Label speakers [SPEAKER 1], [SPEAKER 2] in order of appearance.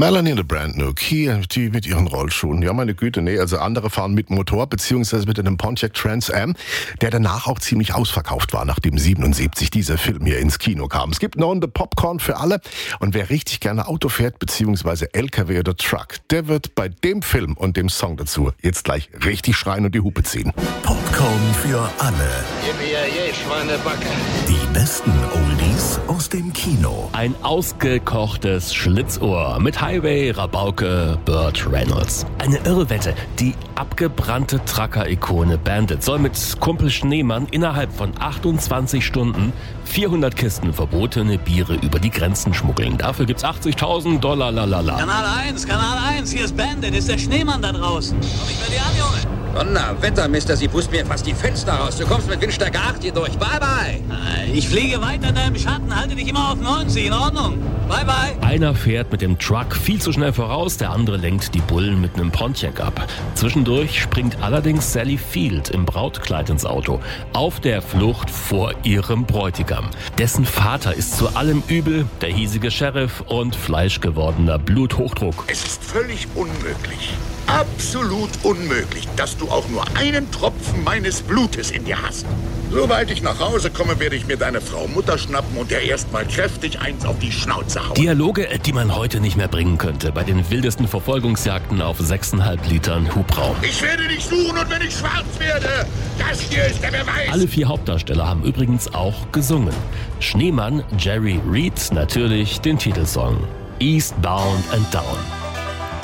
[SPEAKER 1] Melanie the Brand New Key, die mit ihren Rollschuhen. Ja, meine Güte, nee, also andere fahren mit Motor, beziehungsweise mit einem Pontiac Trans Am, der danach auch ziemlich ausverkauft war, nachdem 77 dieser Film hier ins Kino kam. Es gibt noch eine Popcorn für alle und wer richtig gerne Auto fährt, beziehungsweise LKW oder Truck, der wird bei dem Film und dem Song dazu jetzt gleich richtig schreien und die Hupe ziehen.
[SPEAKER 2] Popcorn für alle.
[SPEAKER 3] Gib mir je, Schweinebacke.
[SPEAKER 2] Die besten Oldies aus dem Kino.
[SPEAKER 4] Ein ausgekochtes Schlitzohr mit Highway, Rabauke, Burt Reynolds. Eine irre Wette. Die abgebrannte Trucker-Ikone Bandit soll mit Kumpel Schneemann innerhalb von 28 Stunden 400 Kisten verbotene Biere über die Grenzen schmuggeln. Dafür gibt's $80.000. Lalala.
[SPEAKER 5] Kanal 1, hier ist Bandit, ist der Schneemann da draußen. Komm ich bei dir an, Junge?
[SPEAKER 3] Donnerwetter, Mister, Sie pusten mir fast die Fenster raus. Du kommst mit Windstärke 8 hier durch. Bye, bye.
[SPEAKER 5] Ich fliege weiter deinem Schatten, halte dich immer auf 90, in Ordnung. Bye, bye.
[SPEAKER 4] Einer fährt mit dem Truck viel zu schnell voraus, der andere lenkt die Bullen mit einem Pontiac ab. Zwischendurch springt allerdings Sally Field im Brautkleid ins Auto, auf der Flucht vor ihrem Bräutigam. Dessen Vater ist zu allem übel, der hiesige Sheriff und fleischgewordener Bluthochdruck.
[SPEAKER 6] Es ist völlig unmöglich, absolut unmöglich, dass du auch nur einen Tropfen meines Blutes in dir hast. Sobald ich nach Hause komme, werde ich mir deine Frau Mutter schnappen und dir erstmal kräftig eins auf die Schnauze hauen.
[SPEAKER 4] Dialoge, die man heute nicht mehr bringen könnte, bei den wildesten Verfolgungsjagden auf 6,5 Litern Hubraum.
[SPEAKER 6] Ich werde dich suchen und wenn ich schwarz werde, das hier ist der Beweis.
[SPEAKER 4] Alle 4 Hauptdarsteller haben übrigens auch gesungen. Schneemann, Jerry Reed, natürlich den Titelsong Eastbound and Down.